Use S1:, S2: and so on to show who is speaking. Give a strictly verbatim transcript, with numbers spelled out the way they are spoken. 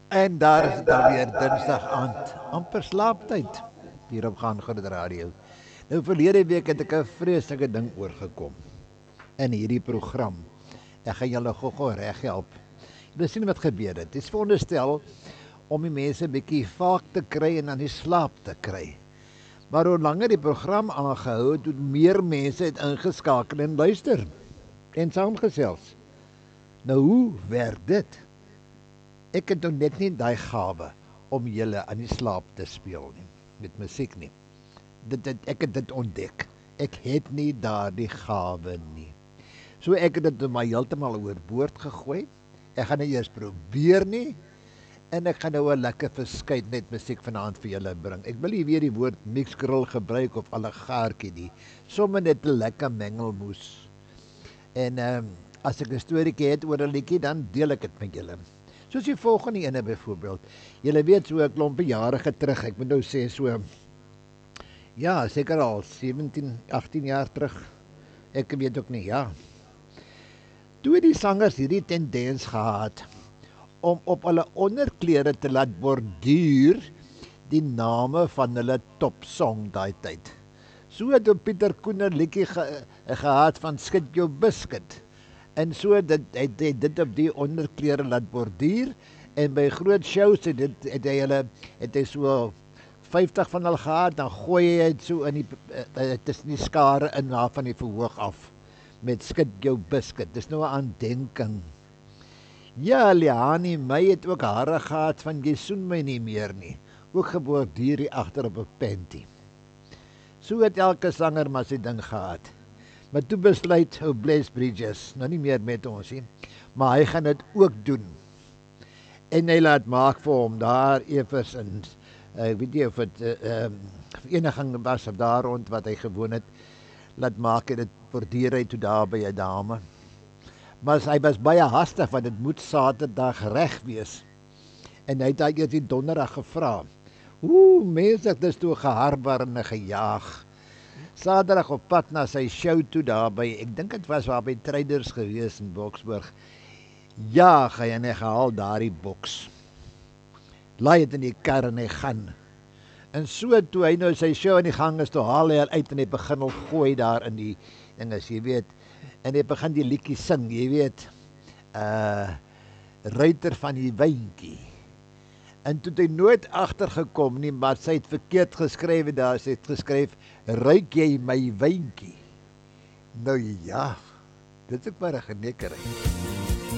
S1: En daar is dit alweer Dinsdag aand, amper slaaptyd hier op Gaan Groot Radio. Nou verlede week het ek 'n vreeslike ding oorgekom in hierdie program. Ek gaan julle gou-gou reg help. Julle sien wat gebeur het. Dit is veronderstel om die mense 'n bietjie vaak te kry en aan die slaap te kry. Maar hoe langer die program aangehou het, hoe meer mense het ingeskakel en luister en saamgesels. Nou hoe werk dit? Ek het nou net nie daai gawe om julle aan die slaap te speel nie, met musiek nie. Dit, dit, ek het dit ontdek. Ek het nie daardie gawe nie. So ek het dit maar heeltemal oorboord gegooi. Ek gaan nie eers probeer nie. En ek gaan nou 'n lekker verskeidenheid musiek vanaand vir julle bring. Ek wil nie weer die woord mixgrill gebruik of allegaartjie nie. Sommige net 'n lekker mengelmoes. En ehm um, as ek 'n storieetjie het oor 'n liedjie, dan deel ek dit met julle. Soos die volgende ene byvoorbeeld. Julle weet so 'n klompie jare terug, ek moet nou sê so ja, seker al sewentien, agttien jaar terug. Ek weet ook nie, ja. Toe die sangers hierdie tendens gehad om op hulle onderklere te laat borduur die name van hulle topsong daai tyd. So het Pieter Koen 'n liedjie ge, gehad van Skit jou biscuit. En so dit het hy dit op die onderklere laat borduur en by groot shows het dit het hy hulle het hy so vyftig van hulle gehad, dan gooi hy dit so in die uh, tussen die skare in na van die verhoog af met Skit jou biscuit. Dis nou 'n aandenking. Ja, Liani my het ook hare gehad van jy soen my nie meer nie. Ook geborduur hier agter op 'n panty. So het elke sanger maar sy ding gehad. Maar toe besluit ou Bless Bridges, nou nie meer met ons nie, maar hy gaan dit ook doen. En hy laat maak vir hom daar eers in, ek weet nie of dit 'n uh, um, vereniging was of daar rond wat hy gewoon het, laat maak en dit borduur hy toe daar by 'n dame. Maar hy was baie hastig want dit moet Saterdag reg wees. En hy het daai eers die Donderdag gevra. Ooh, mense, dit is toe geharbar en gejaag. Saterdag op pad na sy show toe daar by, ek dink dit was waar by Traders gewees in Boksburg. Ja, hy en hy gehaal daardie boks. Laai dit in die kar en hy gaan. En so toe hy nou sy show in die gang is, toe haal hy uit en hy begin al gooi daar in die dinges, jy weet. En hy begin die liedjie sing, jy weet. Uh Ruiter van die wyntjie. En toe het hy nooit agtergekom nie, maar sy het verkeerd geskryf daar, sy het geskryf, ruik jy my wyntjie? Nou ja, dit is ook maar 'n genekkerheid.